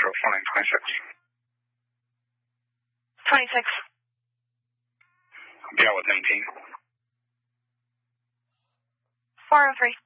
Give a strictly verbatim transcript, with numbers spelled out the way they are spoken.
Metro four nine two six. twenty-six. Be out with M T. four oh three.